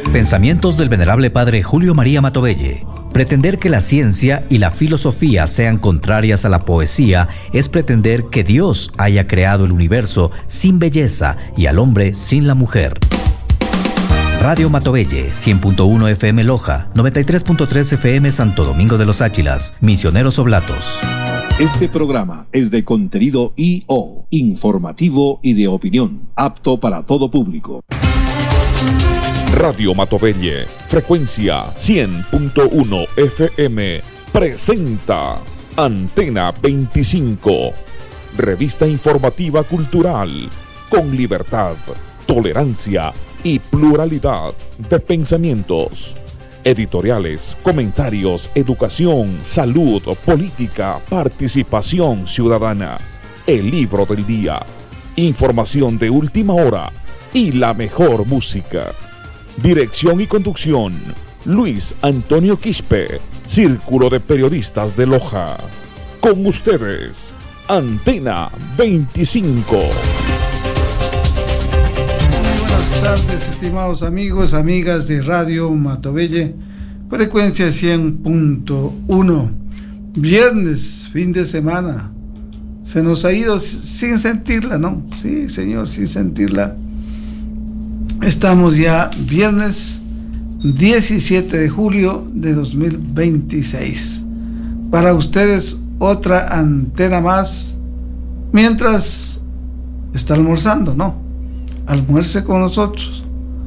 Pensamientos del venerable padre Julio María Matovelle. Pretender que la ciencia y la filosofía sean contrarias a la poesía es pretender que Dios haya creado el universo sin belleza y al hombre sin la mujer. Radio Matovelle, 100.1 FM Loja, 93.3 FM Santo Domingo de los Áchilas, Misioneros Oblatos. Este programa es de contenido I.O., informativo y de opinión, apto para todo público. Radio Matovelle, frecuencia 100.1 FM, presenta Antena 25, revista informativa cultural, con libertad, tolerancia y pluralidad de pensamientos. Editoriales, comentarios, educación, salud, política, participación ciudadana, el libro del día, información de última hora y la mejor música. Dirección y conducción, Luis Antonio Quispe, Círculo de Periodistas de Loja. Con ustedes, Antena 25. Buenas tardes, estimados amigos, amigas de Radio Matovelle, frecuencia 100.1. Viernes, fin de semana. Se nos ha ido sin sentirla, ¿no? Sí, señor, sin sentirla. Estamos ya viernes 17 de julio de 2026. Para ustedes otra antena más mientras está almorzando, ¿no? Almuerce con nosotros,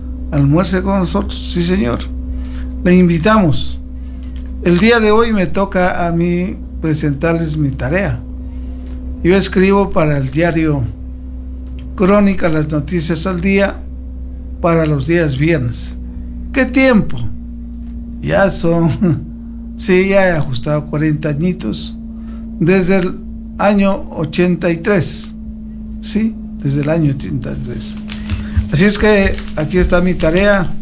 sí señor. Le invitamos. El día de hoy me toca a mí presentarles mi tarea. Yo escribo para el diario Crónica, las noticias al día, para los días viernes. ¿Qué tiempo? Ya son, sí, ya he ajustado 40 añitos, desde el año 83, sí, desde el año 83. Así es que aquí está mi tarea.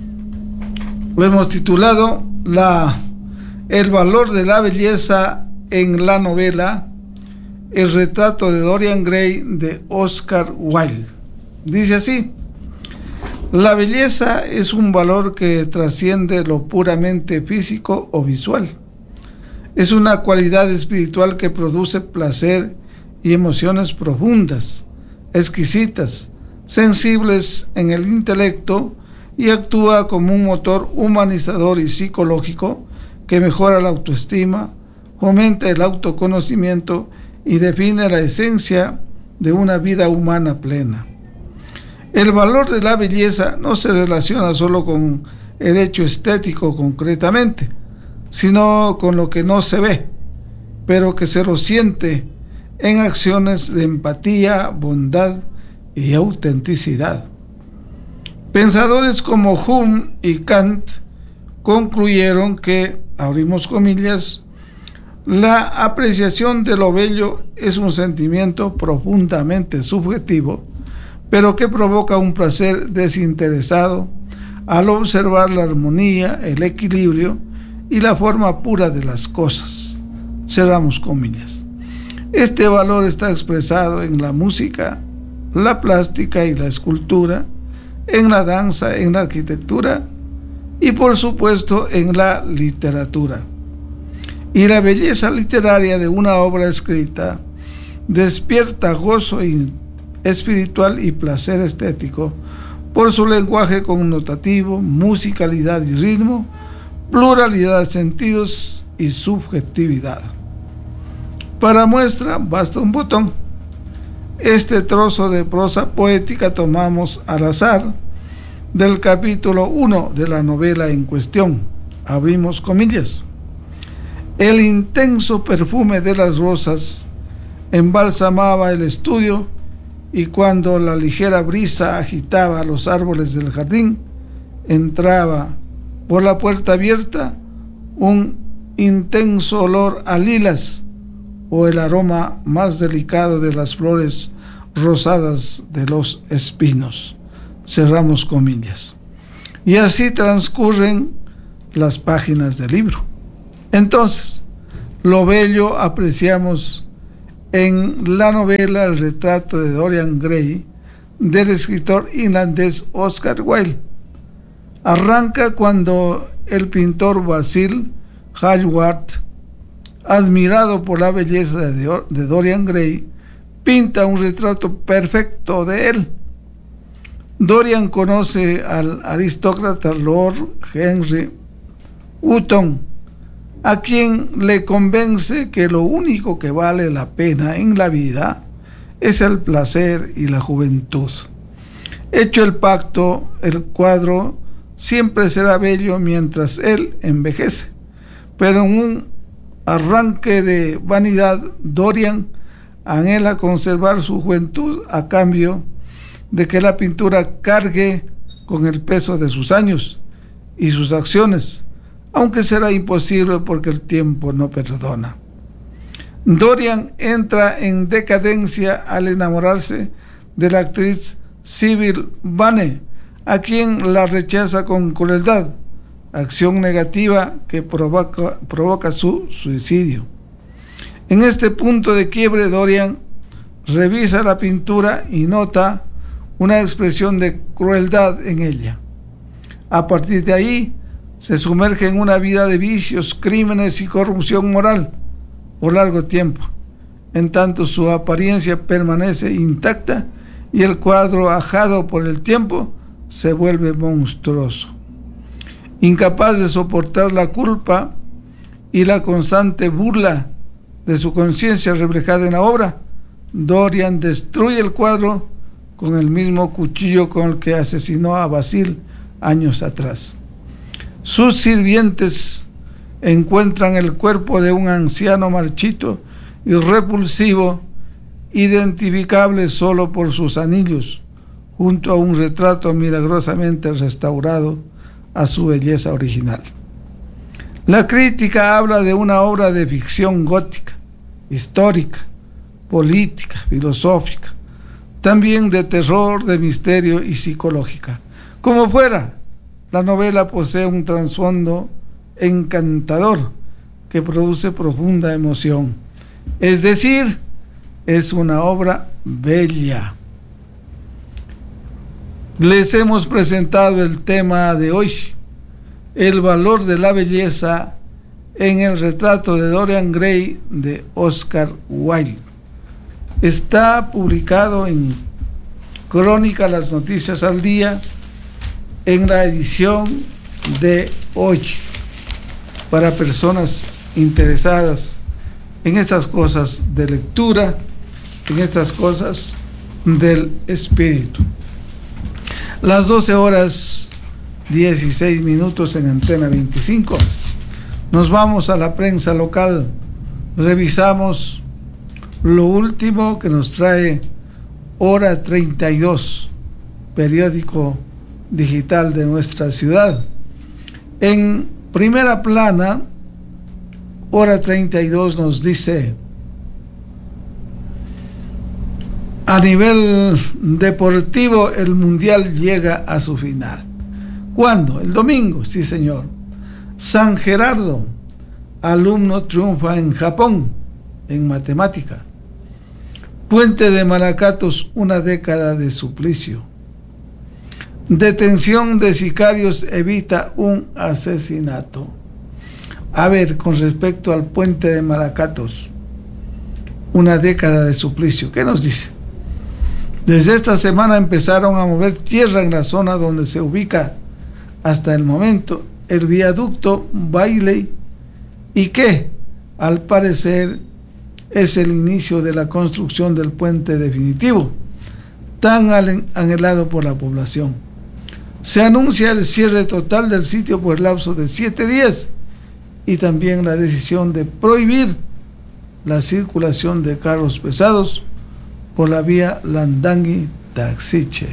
Lo hemos titulado El valor de la belleza en la novela El retrato de Dorian Gray de Oscar Wilde. Dice así: la belleza es un valor que trasciende lo puramente físico o visual. Es una cualidad espiritual que produce placer y emociones profundas, exquisitas, sensibles en el intelecto y actúa como un motor humanizador y psicológico que mejora la autoestima, fomenta el autoconocimiento y define la esencia de una vida humana plena. El valor de la belleza no se relaciona solo con el hecho estético concretamente, sino con lo que no se ve, pero que se lo siente en acciones de empatía, bondad y autenticidad. Pensadores como Hume y Kant concluyeron que, abrimos comillas, la apreciación de lo bello es un sentimiento profundamente subjetivo, pero que provoca un placer desinteresado al observar la armonía, el equilibrio y la forma pura de las cosas. Cerramos comillas. Este valor está expresado en la música, la plástica y la escultura, en la danza, en la arquitectura y por supuesto en la literatura. Y la belleza literaria de una obra escrita despierta gozo espiritual y placer estético por su lenguaje connotativo, musicalidad y ritmo, pluralidad de sentidos y subjetividad. Para muestra basta un botón. Este trozo de prosa poética tomamos al azar del capítulo 1 de la novela en cuestión. Abrimos comillas. El intenso perfume de las rosas embalsamaba el estudio y cuando la ligera brisa agitaba los árboles del jardín, entraba por la puerta abierta un intenso olor a lilas o el aroma más delicado de las flores rosadas de los espinos. Cerramos comillas. Y así transcurren las páginas del libro. Entonces, lo bello apreciamos en la novela El retrato de Dorian Gray del escritor irlandés Oscar Wilde. Arranca cuando el pintor Basil Hallward, admirado por la belleza de Dorian Gray, pinta un retrato perfecto de él. Dorian conoce al aristócrata Lord Henry Wotton, a quien le convence que lo único que vale la pena en la vida es el placer y la juventud. Hecho el pacto, el cuadro siempre será bello mientras él envejece, pero en un arranque de vanidad, Dorian anhela conservar su juventud a cambio de que la pintura cargue con el peso de sus años y sus acciones, aunque será imposible porque el tiempo no perdona. Dorian entra en decadencia al enamorarse de la actriz Sybil Vane, a quien la rechaza con crueldad, acción negativa que provoca su suicidio. En este punto de quiebre, Dorian revisa la pintura y nota una expresión de crueldad en ella. A partir de ahí, se sumerge en una vida de vicios, crímenes y corrupción moral por largo tiempo, en tanto su apariencia permanece intacta y el cuadro, ajado por el tiempo, se vuelve monstruoso. Incapaz de soportar la culpa y la constante burla de su conciencia reflejada en la obra, Dorian destruye el cuadro con el mismo cuchillo con el que asesinó a Basil años atrás. Sus sirvientes encuentran el cuerpo de un anciano marchito y repulsivo, identificable solo por sus anillos, junto a un retrato milagrosamente restaurado a su belleza original. La crítica habla de una obra de ficción gótica, histórica, política, filosófica, también de terror, de misterio y psicológica. Como fuera, la novela posee un trasfondo encantador que produce profunda emoción. Es decir, es una obra bella. Les hemos presentado el tema de hoy, el valor de la belleza en el retrato de Dorian Gray de Oscar Wilde. Está publicado en Crónica Las Noticias al Día, en la edición de hoy, para personas interesadas en estas cosas de lectura, en estas cosas del espíritu. Las 12:16 en Antena 25. Nos vamos a la prensa local. Revisamos lo último que nos trae Hora 32, periódico digital de nuestra ciudad. En primera plana, Hora 32 nos dice: a nivel deportivo, el Mundial llega a su final. ¿Cuándo? El domingo, sí señor. San Gerardo, alumno triunfa en Japón en matemática. Puente de Malacatos, una década de suplicio. Detención de sicarios evita un asesinato. A ver, con respecto al puente de Malacatos, una década de suplicio, ¿qué nos dice? Desde esta semana empezaron a mover tierra en la zona donde se ubica hasta el momento el viaducto Bailey, y que al parecer es el inicio de la construcción del puente definitivo, tan anhelado por la población. Se anuncia el cierre total del sitio por el lapso de 7 días y también la decisión de prohibir la circulación de carros pesados por la vía Landangui-Taxiche.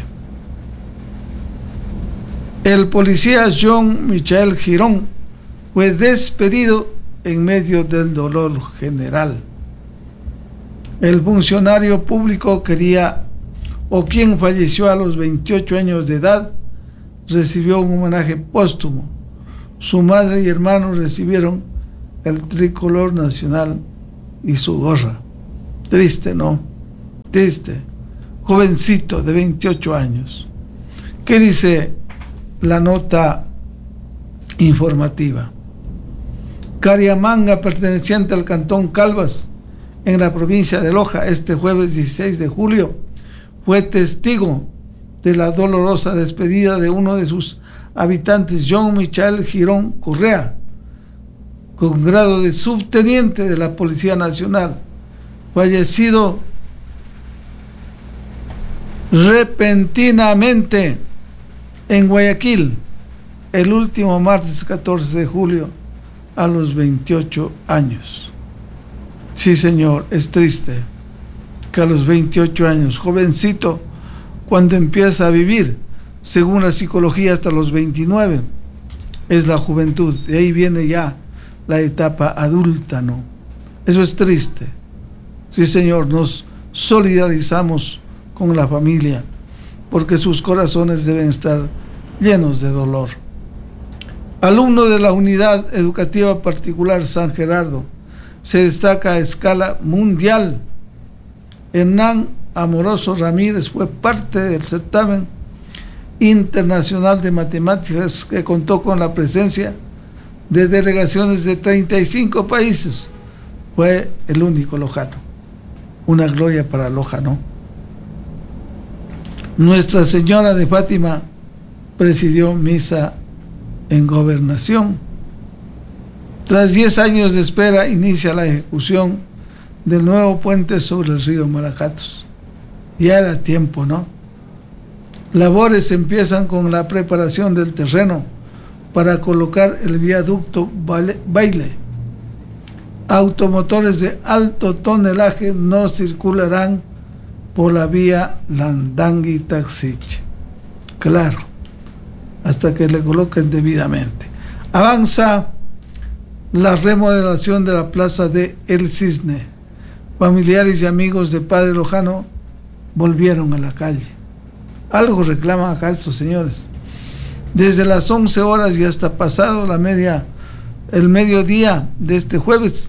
El policía John Michael Girón fue despedido en medio del dolor general. El funcionario público quien falleció a los 28 años de edad, recibió un homenaje póstumo. Su madre y hermanos recibieron el tricolor nacional y su gorra. Triste, ¿no? Triste. Jovencito de 28 años. ¿Qué dice la nota informativa. Cariamanga, perteneciente al cantón Calvas, en la provincia de Loja, este jueves 16 de julio, fue testigo de la dolorosa despedida de uno de sus habitantes, John Michael Girón Correa, con grado de subteniente de la Policía Nacional, fallecido repentinamente en Guayaquil el último martes 14 de julio a los 28 años. Sí, señor, es triste que a los 28 años, jovencito, cuando empieza a vivir, según la psicología, hasta los 29, es la juventud, de ahí viene ya la etapa adulta, ¿no? Eso es triste. Sí, señor, nos solidarizamos con la familia, porque sus corazones deben estar llenos de dolor. Alumno de la Unidad Educativa Particular San Gerardo, se destaca a escala mundial. Hernán Amoroso Ramírez fue parte del certamen internacional de matemáticas que contó con la presencia de delegaciones de 35 países. Fue el único lojano. Una gloria para Loja, ¿no? Nuestra Señora de Fátima presidió misa en Gobernación. Tras 10 años de espera, inicia la ejecución del nuevo puente sobre el río Malacatos. Ya era tiempo, ¿no? Labores empiezan con la preparación del terreno para colocar el viaducto Baile. Automotores de alto tonelaje no circularán por la vía Landangui-Taxiche. Claro, hasta que le coloquen debidamente. Avanza la remodelación de la plaza de El Cisne. Familiares y amigos de Padre Lojano volvieron a la calle. Algo reclaman acá estos señores. Desde las 11 horas y hasta pasado el mediodía de este jueves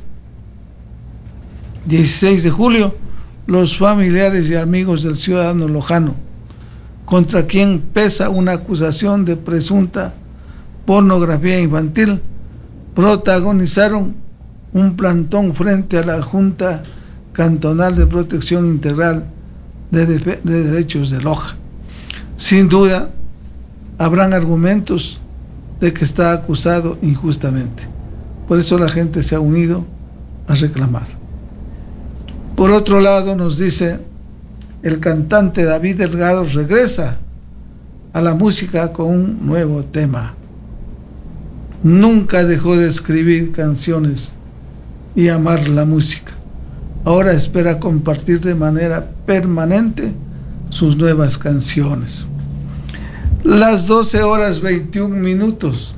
16 de julio, los familiares y amigos del ciudadano lojano, contra quien pesa una acusación de presunta pornografía infantil, protagonizaron un plantón frente a la Junta Cantonal de Protección Integral de Derechos de Loja. Sin duda, habrán argumentos de que está acusado injustamente. Por eso la gente se ha unido a reclamar. Por otro lado, nos dice el cantante David Delgado regresa a la música con un nuevo tema. Nunca dejó de escribir canciones y amar la música. Ahora espera compartir de manera permanente sus nuevas canciones. Las 12 horas 21 minutos.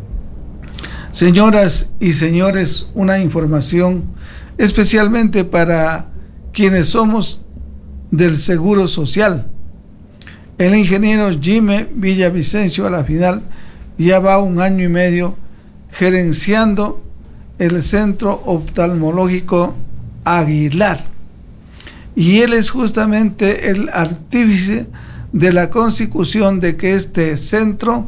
Señoras y señores, una información especialmente para quienes somos del Seguro Social. El ingeniero Jimmy Villavicencio a la final ya va 1 año y medio gerenciando el Centro Oftalmológico Aguilar. Y él es justamente el artífice de la consecución de que este centro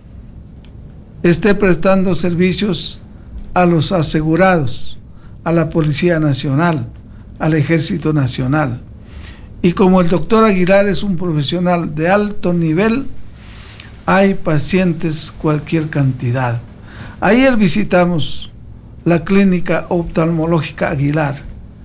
esté prestando servicios a los asegurados, a la Policía Nacional, al Ejército Nacional. Y como el doctor Aguilar es un profesional de alto nivel, hay pacientes cualquier cantidad. Ayer visitamos la clínica oftalmológica Aguilar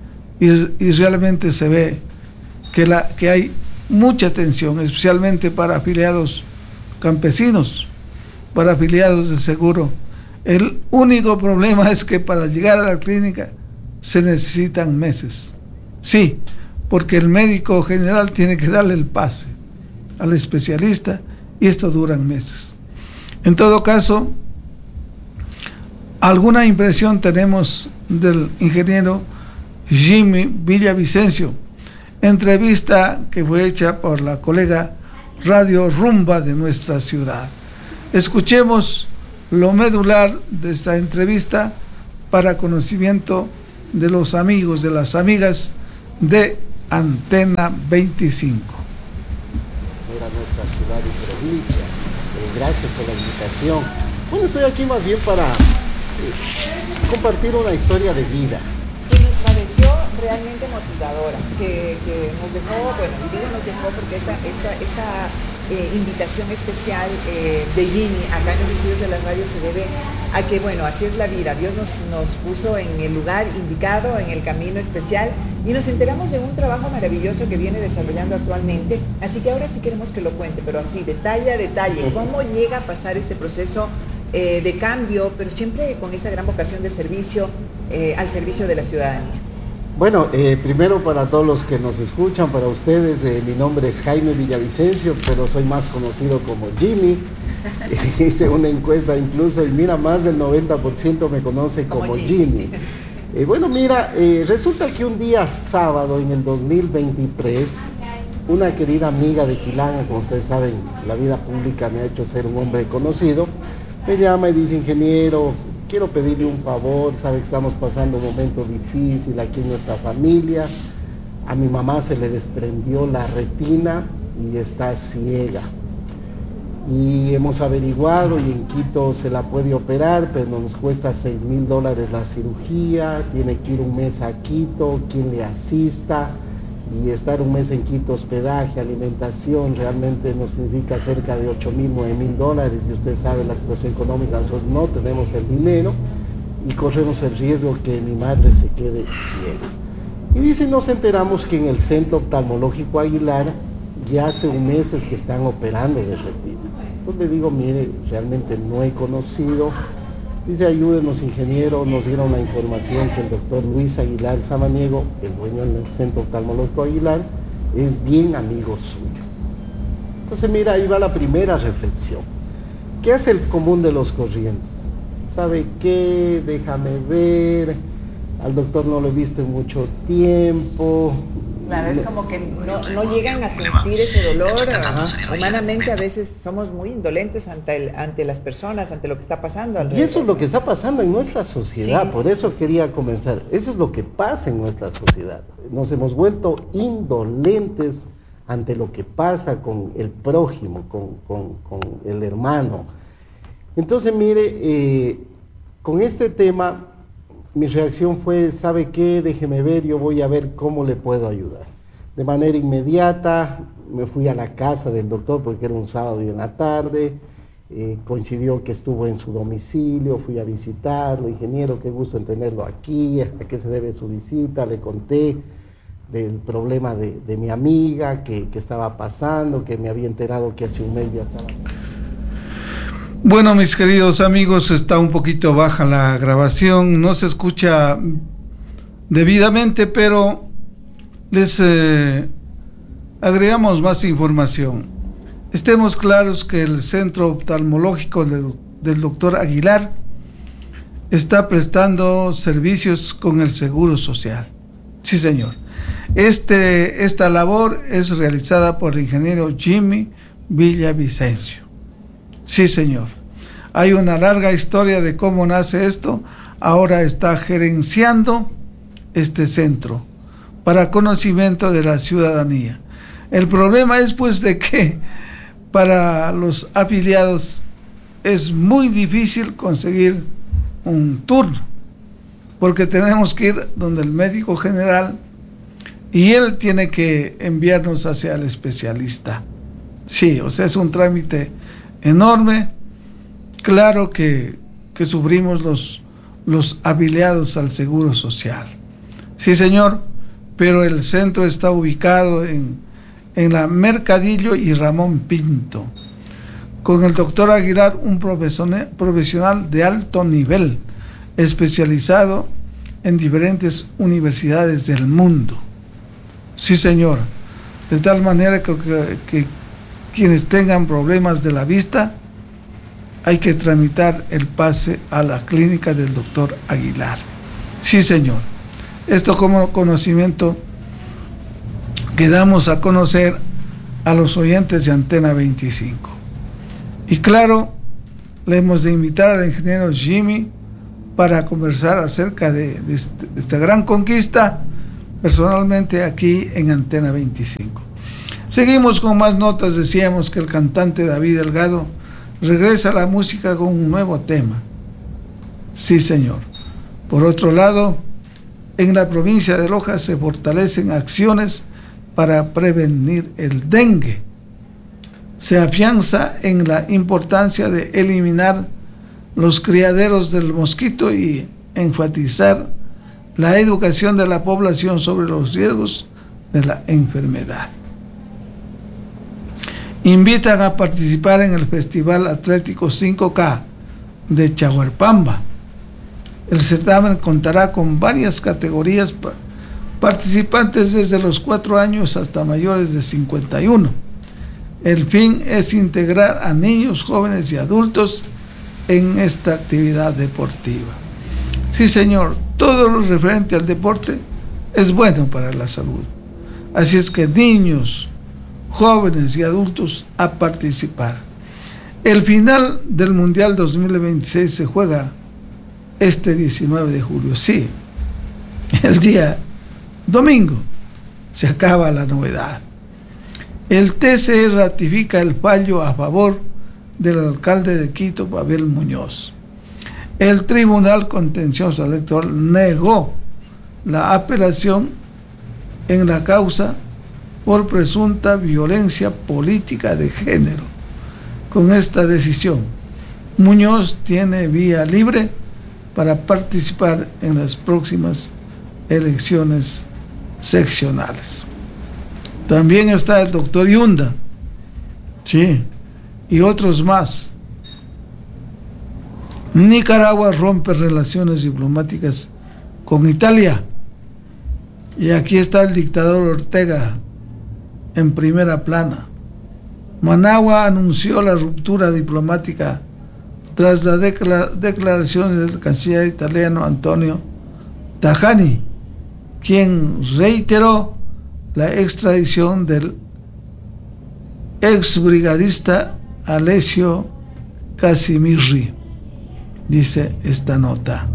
y realmente se ve que hay mucha atención, especialmente para afiliados campesinos, para afiliados del seguro. El único problema es que para llegar a la clínica se necesitan meses. Sí, porque el médico general tiene que darle el pase al especialista y esto duran meses. En todo caso, alguna impresión tenemos del ingeniero Jimmy Villavicencio, entrevista que fue hecha por la colega Radio Rumba de nuestra ciudad. Escuchemos lo medular de esta entrevista para conocimiento de los amigos, de las amigas de Antena 25. Era nuestra ciudad y provincia, el gracias por la invitación. Bueno, estoy aquí más bien para compartir una historia de vida. Que nos pareció realmente motivadora, que nos dejó, bueno, y digo nos dejó porque esta invitación especial de Jimmy acá en los estudios de la radio se debe a que, bueno, así es la vida. Dios nos puso en el lugar indicado, en el camino especial, y nos enteramos de un trabajo maravilloso que viene desarrollando actualmente. Así que ahora sí queremos que lo cuente, pero así, detalle a detalle, cómo llega a pasar este proceso de cambio, pero siempre con esa gran vocación de servicio, al servicio de la ciudadanía. Bueno, primero para todos los que nos escuchan, para ustedes, mi nombre es Jaime Villavicencio, pero soy más conocido como Jimmy. Hice una encuesta incluso y mira, más del 90% me conoce como Jimmy. Bueno, mira, resulta que un día sábado en el 2023, una querida amiga de Quilanga, como ustedes saben, la vida pública me ha hecho ser un hombre conocido, me llama y dice: ingeniero, quiero pedirle un favor, sabe que estamos pasando un momento difícil aquí en nuestra familia, a mi mamá se le desprendió la retina y está ciega. Y hemos averiguado y en Quito se la puede operar, pero nos cuesta $6,000 la cirugía, tiene que ir un mes a Quito, quien le asista, y estar un mes en Quito, hospedaje, alimentación, realmente nos significa cerca de $8,000, $9,000, y usted sabe la situación económica, nosotros no tenemos el dinero y corremos el riesgo que mi madre se quede ciega. Y dice, nos enteramos que en el Centro Oftalmológico Aguilar ya hace un mes que están operando de retina. Entonces le digo, mire, realmente no he conocido. Dice, ayúdenos ingeniero, nos dieron la información que el doctor Luis Aguilar Samaniego, el dueño del Centro Oftalmológico Aguilar, es bien amigo suyo. Entonces mira, ahí va la primera reflexión. ¿Qué hace el común de los corrientes? ¿Sabe qué? Déjame ver, al doctor no lo he visto en mucho tiempo. Claro, es como que no llegan a sentir ese dolor. Humanamente a veces somos muy indolentes ante las personas, ante lo que está pasando alrededor. Y eso es lo que está pasando en nuestra sociedad, sí, por eso quería comenzar. Eso es lo que pasa en nuestra sociedad. Nos hemos vuelto indolentes ante lo que pasa con el prójimo, con el hermano. Entonces, mire, con este tema, mi reacción fue, ¿sabe qué? Déjeme ver, yo voy a ver cómo le puedo ayudar. De manera inmediata me fui a la casa del doctor porque era un sábado y en la tarde, coincidió que estuvo en su domicilio, fui a visitarlo, ingeniero, qué gusto en tenerlo aquí, ¿a qué se debe su visita? Le conté del problema de mi amiga, que estaba pasando, que me había enterado que hace un mes ya estaba... Bueno, mis queridos amigos, está un poquito baja la grabación, no se escucha debidamente, pero les agregamos más información. Estemos claros que el Centro Oftalmológico del doctor Aguilar está prestando servicios con el Seguro Social. Sí, señor. Esta labor es realizada por el ingeniero Jimmy Villavicencio. Sí, señor. Hay una larga historia de cómo nace esto. Ahora está gerenciando este centro para conocimiento de la ciudadanía. El problema es pues de que para los afiliados es muy difícil conseguir un turno, porque tenemos que ir donde el médico general y él tiene que enviarnos hacia el especialista. Sí, o sea, es un trámite enorme. Claro que sufrimos los afiliados al Seguro Social. Sí, señor, pero el centro está ubicado en la Mercadillo y Ramón Pinto, con el doctor Aguilar, un profesional de alto nivel, especializado en diferentes universidades del mundo. Sí, señor, de tal manera que quienes tengan problemas de la vista, hay que tramitar el pase a la clínica del doctor Aguilar. Sí, señor. Esto como conocimiento que damos a conocer a los oyentes de Antena 25. Y claro, le hemos de invitar al ingeniero Jimmy para conversar acerca de esta gran conquista, personalmente aquí en Antena 25. Seguimos con más notas. Decíamos que el cantante David Delgado regresa la música con un nuevo tema. Sí, señor. Por otro lado, en la provincia de Loja se fortalecen acciones para prevenir el dengue. Se afianza en la importancia de eliminar los criaderos del mosquito y enfatizar la educación de la población sobre los riesgos de la enfermedad. Invitan a participar en el Festival Atlético 5K de Chahuarpamba. El certamen contará con varias categorías participantes desde los 4 años hasta mayores de 51. El fin es integrar a niños, jóvenes y adultos en esta actividad deportiva. Sí, señor, todo lo referente al deporte es bueno para la salud. Así es que niños, jóvenes y adultos a participar. El final del Mundial 2026 se juega este 19 de julio. Sí, el día domingo se acaba la novedad. El TCE ratifica el fallo a favor del alcalde de Quito, Pavel Muñoz. El Tribunal Contencioso Electoral negó la apelación en la causa por presunta violencia política de género. Con esta decisión, Muñoz tiene vía libre para participar en las próximas elecciones seccionales. También está el doctor Yunda, sí, y otros más. Nicaragua rompe relaciones diplomáticas con Italia. Y aquí está el dictador Ortega en primera plana. Managua anunció la ruptura diplomática tras las declaraciones del canciller italiano Antonio Tajani, quien reiteró la extradición del exbrigadista Alessio Casimirri, dice esta nota.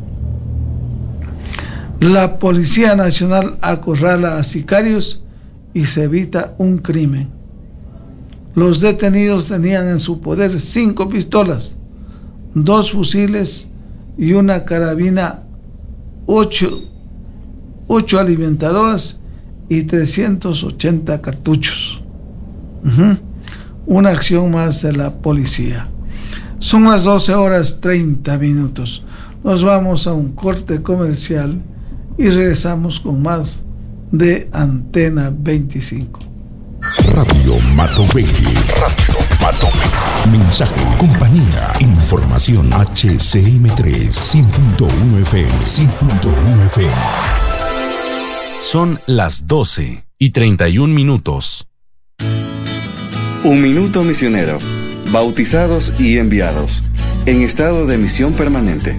La Policía Nacional acorrala a sicarios y se evita un crimen. Los detenidos tenían en su poder 5 pistolas, 2 fusiles y una carabina, 8 alimentadoras y 380 cartuchos. Una acción más de la policía. Son las 12:30. Nos vamos a un corte comercial y regresamos con más de Antena 25. Radio Matobelli. Mensaje, compañía, información. HCM3 100.1 FM. 100.1 FM. Son las 12:31. Un minuto misionero. Bautizados y enviados. En estado de misión permanente.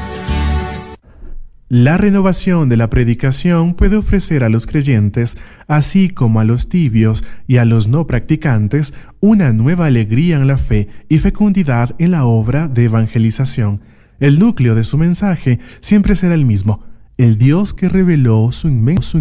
La renovación de la predicación puede ofrecer a los creyentes, así como a los tibios y a los no practicantes, una nueva alegría en la fe y fecundidad en la obra de evangelización. El núcleo de su mensaje siempre será el mismo: el Dios que reveló su inmenso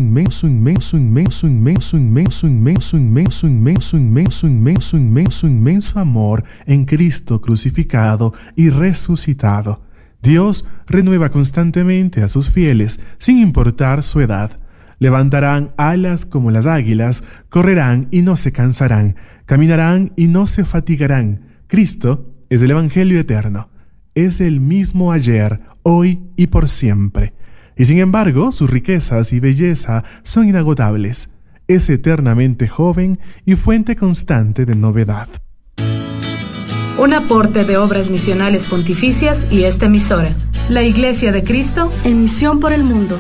amor en Cristo crucificado y resucitado. Dios renueva constantemente a sus fieles, sin importar su edad. Levantarán alas como las águilas, correrán y no se cansarán, caminarán y no se fatigarán. Cristo es el Evangelio eterno. Es el mismo ayer, hoy y por siempre. Y sin embargo, sus riquezas y belleza son inagotables. Es eternamente joven y fuente constante de novedad. Un aporte de Obras Misionales Pontificias y esta emisora. La Iglesia de Cristo en misión por el mundo.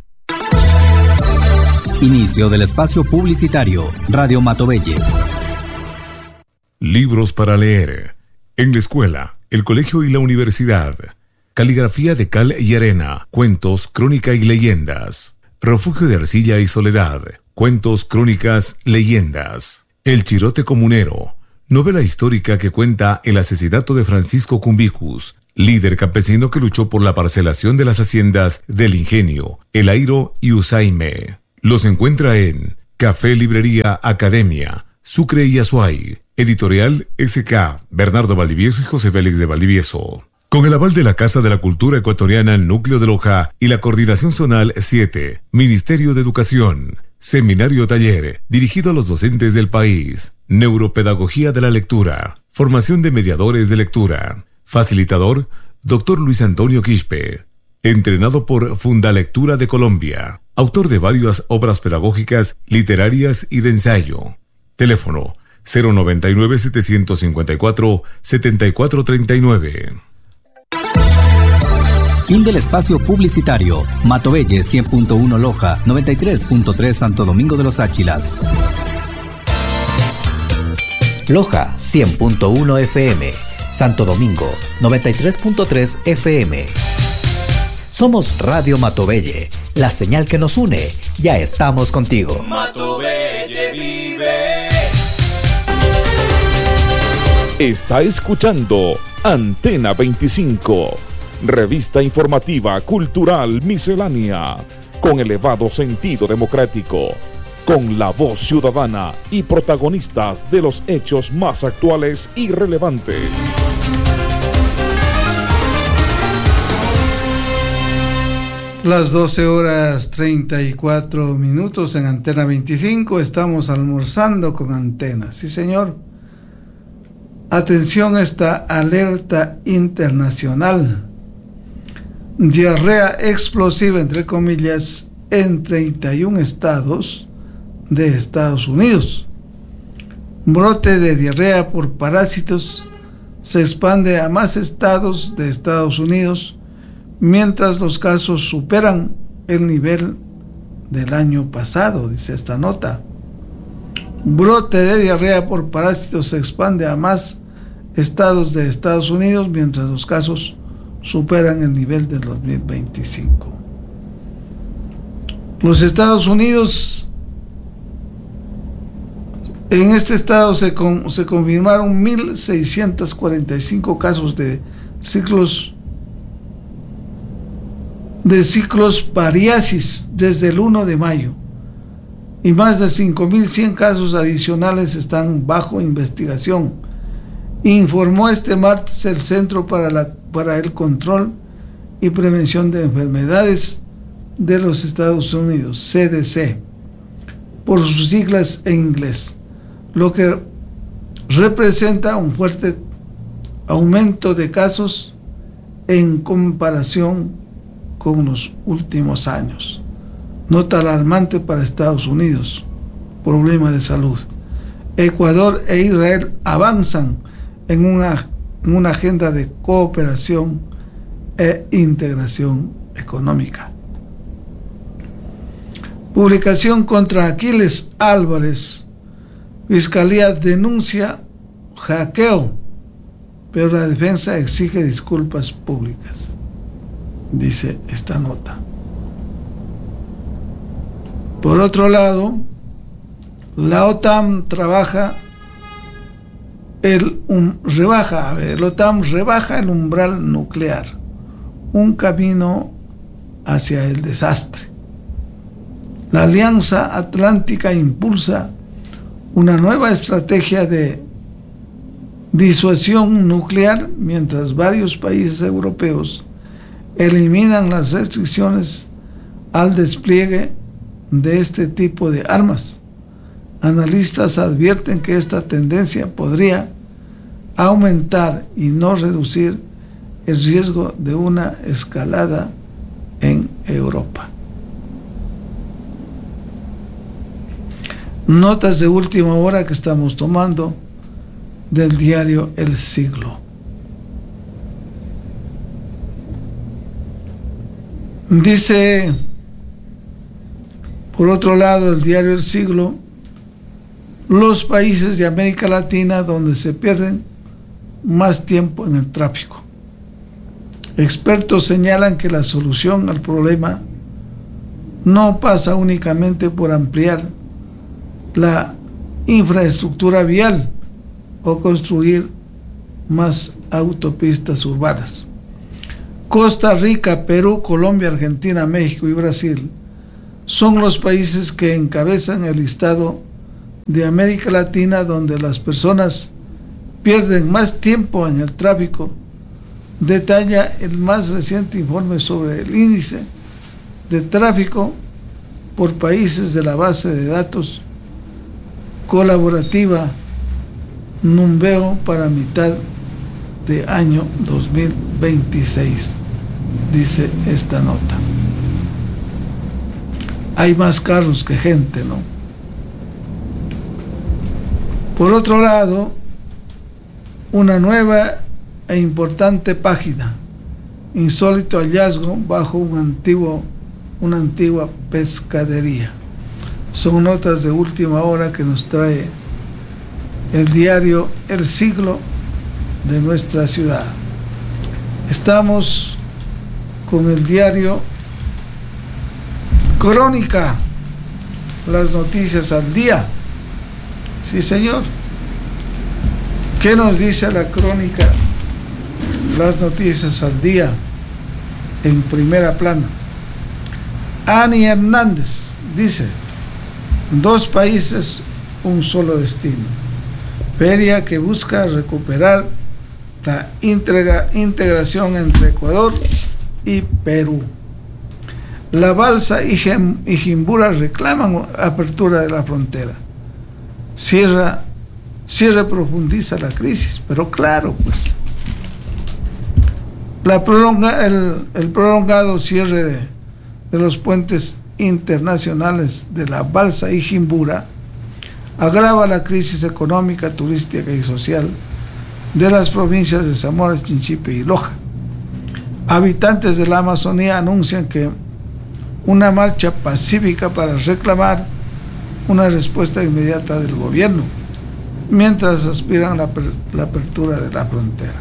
Inicio del espacio publicitario. Radio Matobelli. Libros para leer. En la escuela, el colegio y la universidad. Caligrafía de cal y arena. Cuentos, crónica y leyendas. Refugio de arcilla y soledad. Cuentos, crónicas, leyendas. El Chirote Comunero. Novela histórica que cuenta el asesinato de Francisco Cumbicus, líder campesino que luchó por la parcelación de las haciendas del Ingenio, El Airo y Usaime. Los encuentra en Café Librería Academia, Sucre y Azuay. Editorial SK, Bernardo Valdivieso y José Félix de Valdivieso. Con el aval de la Casa de la Cultura Ecuatoriana Núcleo de Loja y la Coordinación Zonal 7, Ministerio de Educación, Seminario Taller, dirigido a los docentes del país, Neuropedagogía de la Lectura, Formación de Mediadores de Lectura, Facilitador, Dr. Luis Antonio Quispe, entrenado por Fundalectura de Colombia, autor de varias obras pedagógicas, literarias y de ensayo. Teléfono 099-754-7439. Fin del espacio publicitario. Matobelle 100.1 Loja, 93.3 Santo Domingo de los Áchilas. Loja 100.1 FM. Santo Domingo 93.3 FM. Somos Radio Matobelle, la señal que nos une. Ya estamos contigo. Matobelle vive. Está escuchando Antena 25, revista informativa cultural miscelánea, con elevado sentido democrático, con la voz ciudadana y protagonistas de los hechos más actuales y relevantes. Las 12:34 en Antena 25, estamos almorzando con Antena. Sí, señor. Atención a esta alerta internacional. Diarrea explosiva, entre comillas, en 31 estados de Estados Unidos. Brote de diarrea por parásitos se expande a más estados de Estados Unidos, mientras los casos superan el nivel del año pasado, dice esta nota. Brote de diarrea por parásitos se expande a más estados de Estados Unidos, mientras los casos superan el nivel del 2025. Los Estados Unidos, en este estado se confirmaron 1.645 casos de ciclosporiasis desde el 1 de mayo y más de 5.100 casos adicionales están bajo investigación, informó este martes el Centro para el Control y Prevención de Enfermedades de los Estados Unidos, CDC, por sus siglas en inglés, lo que representa un fuerte aumento de casos en comparación con los últimos años. Nota alarmante para Estados Unidos. Problema de salud. Ecuador e Israel avanzan en una agenda de cooperación e integración económica. Publicación contra Aquiles Álvarez. Fiscalía denuncia hackeo, pero la defensa exige disculpas públicas, dice esta nota. Por otro lado, la OTAN rebaja el umbral nuclear, un camino hacia el desastre. La Alianza Atlántica impulsa una nueva estrategia de disuasión nuclear, mientras varios países europeos eliminan las restricciones al despliegue de este tipo de armas. Analistas advierten que esta tendencia podría aumentar y no reducir el riesgo de una escalada en Europa. Notas de última hora que estamos tomando del diario El Siglo. Dice, por otro lado, el diario El Siglo, los países de América Latina donde se pierden más tiempo en el tráfico. Expertos señalan que la solución al problema no pasa únicamente por ampliar la infraestructura vial o construir más autopistas urbanas. Costa Rica, Perú, Colombia, Argentina, México y Brasil son los países que encabezan el listado de América Latina, donde las personas pierden más tiempo en el tráfico, detalla el más reciente informe sobre el índice de tráfico por países de la base de datos colaborativa Numbeo para mitad de año 2026, dice esta nota. Hay más carros que gente, ¿no? Por otro lado, una nueva e importante página, insólito hallazgo bajo una antigua pescadería. Son notas de última hora que nos trae el diario El Siglo de nuestra ciudad. Estamos con el diario Crónica, las noticias al día. Sí, señor. ¿Qué nos dice la Crónica? Las noticias al día en primera plana. Ani Hernández dice: 2 países, un solo destino. Feria que busca recuperar la integración entre Ecuador y Perú. La Balsa y Jimbura reclaman apertura de la frontera. Cierre profundiza la crisis, pero claro, pues el prolongado cierre de los puentes internacionales de la Balsa y Jimbura agrava la crisis económica, turística y social de las provincias de Zamora, Chinchipe y Loja. Habitantes de la Amazonía anuncian que una marcha pacífica para reclamar una respuesta inmediata del gobierno, mientras aspiran a la apertura de la frontera.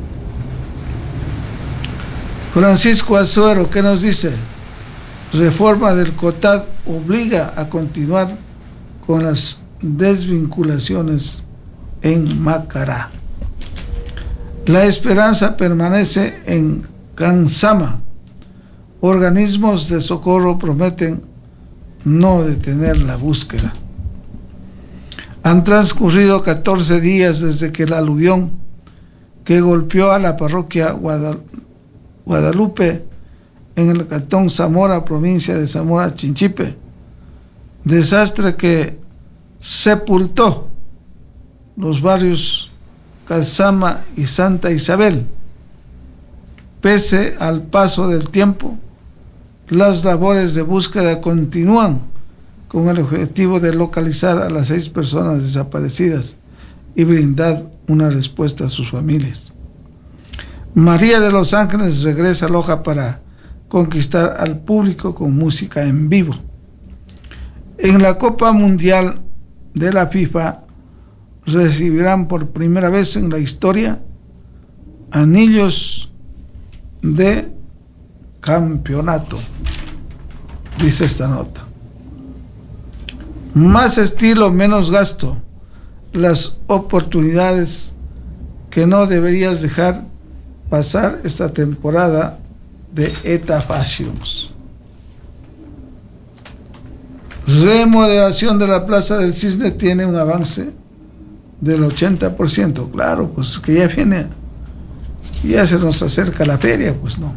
Francisco Azuero, ¿qué nos dice? Reforma del COTAD obliga a continuar con las desvinculaciones en Macará. La esperanza permanece en Cansama. Organismos de socorro prometen no detener la búsqueda. Han transcurrido 14 días desde que el aluvión que golpeó a la parroquia Guadalupe en el cantón Zamora, provincia de Zamora, Chinchipe, desastre que sepultó los barrios Cansama y Santa Isabel. Pese al paso del tiempo, las labores de búsqueda continúan con el objetivo de localizar a las 6 personas desaparecidas y brindar una respuesta a sus familias. María de los Ángeles regresa a Loja para conquistar al público con música en vivo. En la Copa Mundial de la FIFA recibirán por primera vez en la historia anillos de campeonato, dice esta nota. Más estilo, menos gasto, las oportunidades que no deberías dejar pasar esta temporada de ETA Fashions. Remodelación de la Plaza del Cisne tiene un avance del 80%. Claro, pues que ya viene, ya se nos acerca la feria, pues no.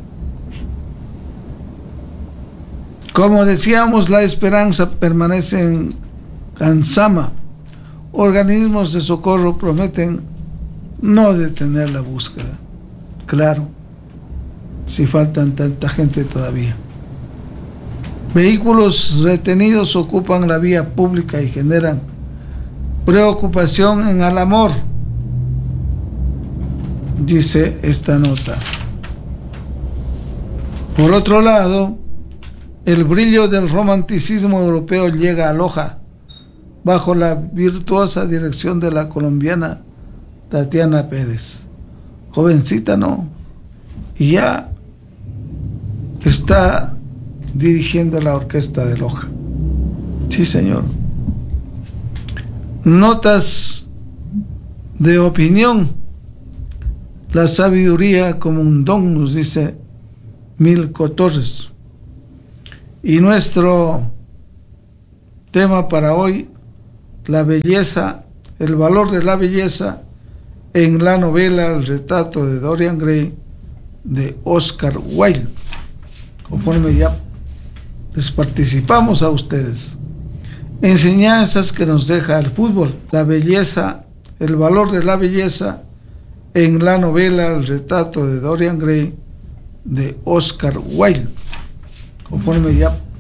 Como decíamos, la esperanza permanece en Cansama. Organismos de socorro prometen no detener la búsqueda. Claro, si faltan tanta gente todavía. Vehículos retenidos ocupan la vía pública y generan preocupación en Alamor, dice esta nota. Por otro lado, el brillo del romanticismo europeo llega a Loja bajo la virtuosa dirección de la colombiana Tatiana Pérez. Jovencita, ¿no? Y ya está dirigiendo la orquesta de Loja. Sí, señor. Notas de opinión. La sabiduría como un don, nos dice Milko Torres. Y nuestro tema para hoy, la belleza, el valor de la belleza en la novela El retrato de Dorian Gray de Oscar Wilde. Conforme ya les participamos a ustedes. Enseñanzas que nos deja el fútbol, la belleza, el valor de la belleza en la novela El retrato de Dorian Gray de Oscar Wilde. Conforme ya